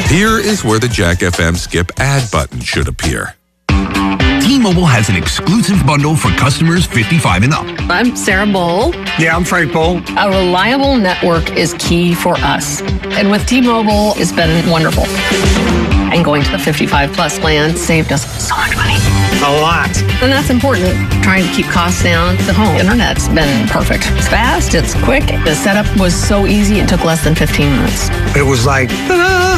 Here is where the Jack FM Skip ad button should appear. T-Mobile has an exclusive bundle for customers 55 and up. I'm Sarah Bowl. Yeah, I'm Frank Bowl. A reliable network is key for us. And with T-Mobile, it's been wonderful. And going to the 55 plus plan saved us so much money. A lot. And that's important. Trying to keep costs down. The home internet's been perfect. It's fast, it's quick. The setup was so easy, it took less than 15 minutes. It was like, ta-da!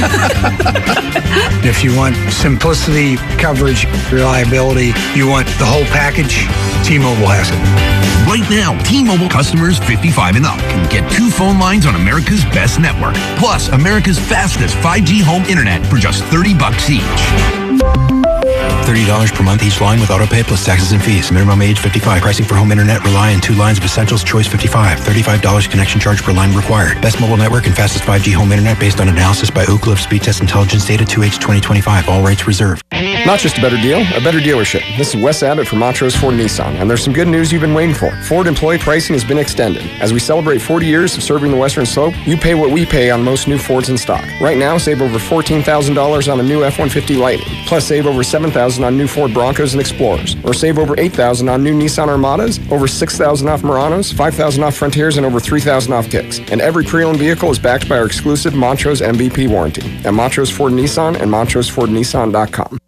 If you want simplicity, coverage, reliability, you want the whole package, T-Mobile has it. Right now, T-Mobile customers 55 and up can get 2 phone lines on America's best network, plus America's fastest 5G home internet for just $30 each. $30 per month each line with autopay plus taxes and fees. Minimum age 55. Pricing for home internet rely on 2 lines of Essentials Choice 55. $35 connection charge per line required. Best mobile network and fastest 5G home internet based on analysis by Oak Cliff Speed Test Intelligence Data 2H 2025. All rates reserved. Not just a better deal, a better dealership. This is Wes Abbott from Montrose Ford Nissan, and there's some good news you've been waiting for. Ford employee pricing has been extended. As we celebrate 40 years of serving the Western Slope, you pay what we pay on most new Fords in stock. Right now, save over $14,000 on a new F-150 Lightning. Plus, save over $7,000 on new Ford Broncos and Explorers. Or save over $8,000 on new Nissan Armadas, over $6,000 off Muranos, $5,000 off Frontiers, and over $3,000 off Kicks. And every pre-owned vehicle is backed by our exclusive Montrose MVP warranty at Montrose Ford Nissan and MontroseFordNissan.com.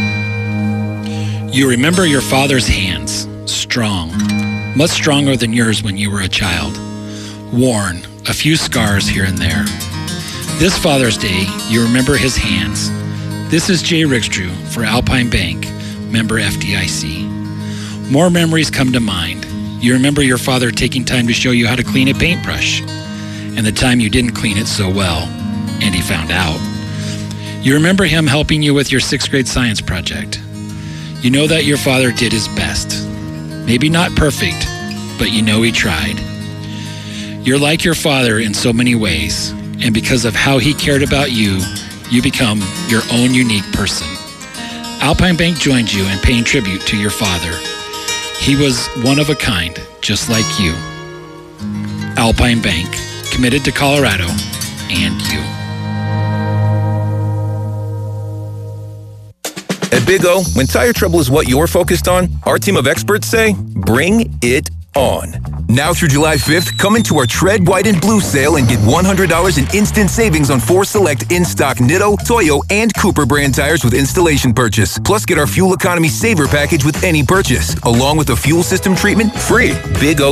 You remember your father's hands, strong, much stronger than yours when you were a child. Worn, a few scars here and there. This Father's Day, you remember his hands. This is Jay Rickstrew for Alpine Bank, member FDIC. More memories come to mind. You remember your father taking time to show you how to clean a paintbrush, and the time you didn't clean it so well, and he found out. You remember him helping you with your 6th grade science project. You know that your father did his best. Maybe not perfect, but you know he tried. You're like your father in so many ways, and because of how he cared about you, you become your own unique person. Alpine Bank joins you in paying tribute to your father. He was one of a kind, just like you. Alpine Bank, committed to Colorado and you. At Big O, when tire trouble is what you're focused on, our team of experts say, bring it on. Now through July 5th, come into our Tread White and Blue sale and get $100 in instant savings on 4 select in-stock Nitto, Toyo, and Cooper brand tires with installation purchase. Plus, get our Fuel Economy Saver package with any purchase, along with a fuel system treatment free. Big O